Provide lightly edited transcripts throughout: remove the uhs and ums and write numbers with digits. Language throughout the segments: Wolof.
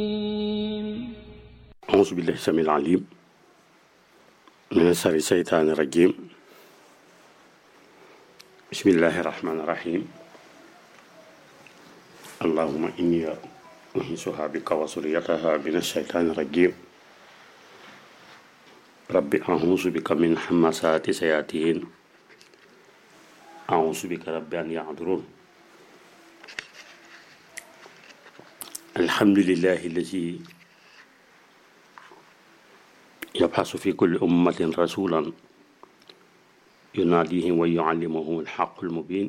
أعوذ بالله السميع العليم من شر الشيطان الرجيم. بسم الله الرحمن الرحيم. اللهم إني أنسها بك وذريتها من الشيطان الرجيم. رب أعوذ بك من همزات الشياطين. أعوذ بك رب أن يحضرون. الحمد لله الذي يبحث في كل أمة رسولا يناديهم ويعلمهم الحق المبين،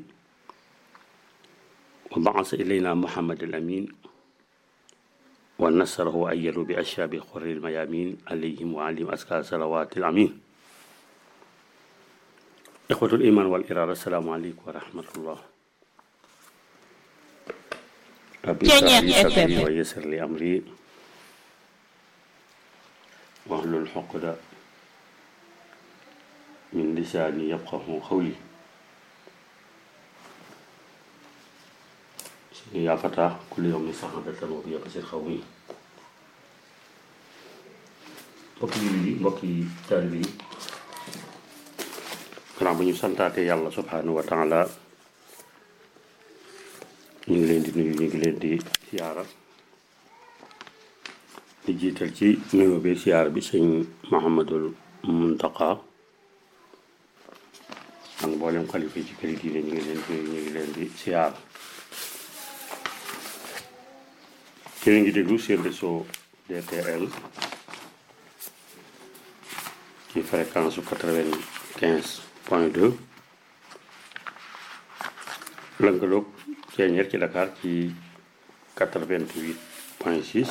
وبعث إلينا محمد الأمين ونصره أيد بأشياب خر الميامين عليهم وعليهم أزكى صلوات الأمين. إخوة الإيمان والإرادة، السلام عليكم ورحمة الله. ربي اشرح لي صدري ويسر لي أمري واحلل عقدة من لساني يفقهوا قولي. يا فتى كل يوم سعادة وبيا بصير خوي. mbokki taalibe yi gannaaw bu ñu santaate yàlla subhanahu wa taala ñu ngi leen di nuyu, ñu ngi leen di siyaara, di jiital ci nuyoo bi siyaara bi sëñ Mouhamadul Muntaqa ak mboolem xalifa ci kër diine ñu ngi leen di nuyu, ñu ngi leen di siyaara. yéen a ngi déglu seen réseau DTL ci fréquence 95.2 lënkaloog ceeñeer ci Dakar ci 88.6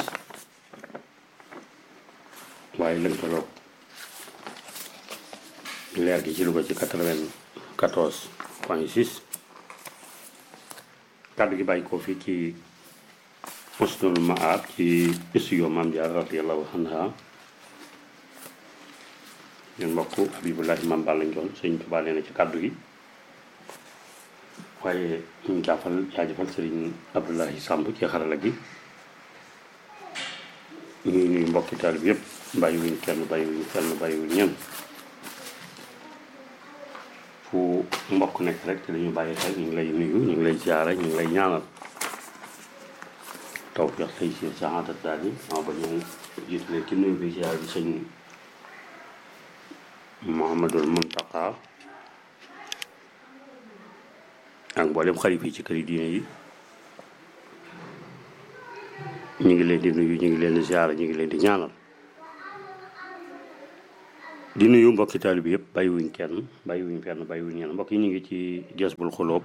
waaye lënkaloog leer gi ci Louga ci 94.6 kàddu gi bàyyi ko fii ci Husnul Maab ci studio Maam Jaara radiyallahu anha. ñun mbokk Habibullahi Maam Balla Njoon sëñ Tuubaa nee na ci kàddu gi, waaye ñu jaajëfal sëriñ Abdoulahi Samb ci xarala gi. ñu ngi nuyu mbokki taalibe yëpp bàyyiwuñ kenn bàyyiwuñ fenn bàyyiwuñ ñenn fu mbokk nekk rek te dañu bàyyi xel ñu ngi lay nuyu, ñu ngi lay ziyaara, ñu ngi lay ñaanal tawfiq tey si saadat daal yi maa ba ñu jiitalee ci nuyu bi ziyaara bi sëñ Mouhamadul Muntaqa ak mboolem xalifa yi ci këri diine yi. ñu ngi leen di nuyu, ñu ngi leen di ziyaara, ñu ngi leen di ñaanal, di nuyu mbokki taalibe bi yëpp bàyyiwuñ kenn bàyyiwuñ fenn bàyyiwuñ ñenn. mbokk yi ñu ngi ci Jazbul Xuloob.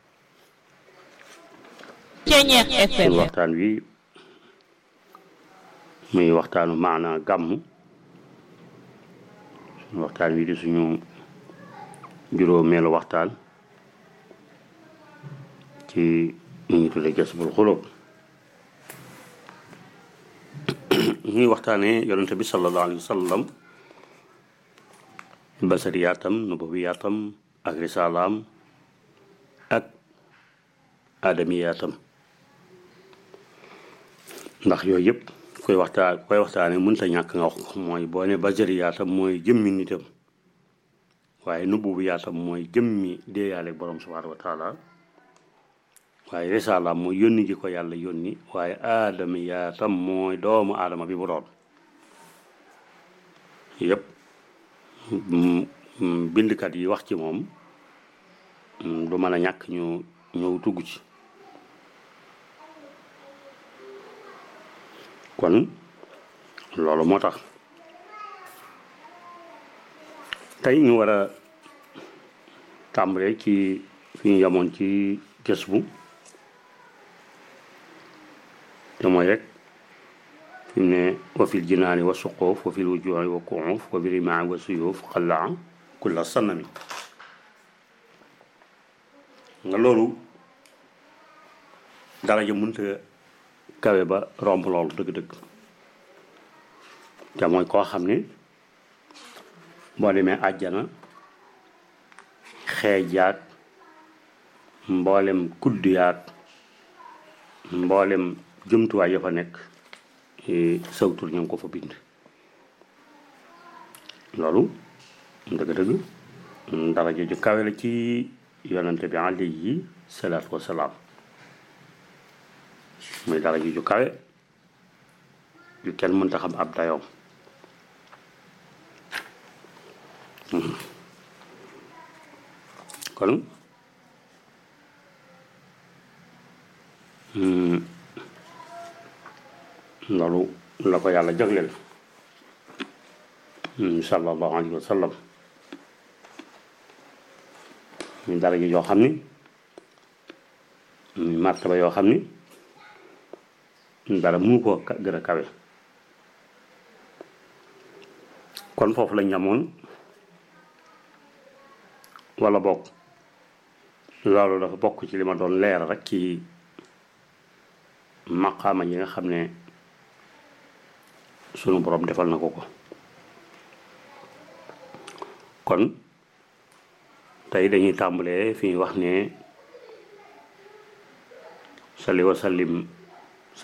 suñu waxtaan wi muy waxtaanu maana gàmmu. suñu waxtaan wi di suñu juróomeelu waxtaan ci ñu ngi tudde Jazbul Xuloob. ñuy waxtaanee yonente bi sallallahu alayhi wa sallam, basariyaatam, nubawiyaatam ak risalaam ak adamiyaatam. ndax yooyu yëpp koy waxtaanee mënta ñàkk nga wax ko. mooy boo ne basariyaatam mooy jëmmi nitam, waaye nubawiyaatam mooy jëmmi déeyaale borom subhanahu wa taala, waaye risalaam mooy yónni gi ko yàlla yónni, waaye aadamiyaatam mooy doomu aadama bi bu doon. yëpp bindkat yi wax ci moom du mën a ñàkk ñu ñëw tugg ci. kon loolu moo tax tey ñu war a tàmbalee ci fi ñu yemoon ci Jazbu, te mooy rek fi mu ne wa fil jinaani wa suqoof wa fil wujuuhi wa kuuf wa bi rimaa wa suyuuf xallaa kulla sanami. nga loolu daraja mënta kawe ba romb loolu dëgg-dëgg. te mooy koo xam ne boo demee àjjana xeejaat mboolem kudd yaat mboolem jumtuwaay ya fa nekk sawtur ñu ngi ko fa bind loolu dëgg-dëgg daraja ju kawe la ci yonante bi alayhi salaatu wasalaam muy daraja ju kawe yu kenn mënta xam ab dayoom kon loolu la ko yàlla jagleel sallallahu alayhi wa sallam ñu dara ji yoo xam ni martaba yoo xam ni dara mu ko gën a kawe kon foofu lañ ñamoon wala bokk loolu dafa bokk ci li ma doon leer rek ci maqaama yi nga xam ne sunu borom defal na ko ko kon tey dañuy tàmbalee fi ñu wax ne salli wa sallim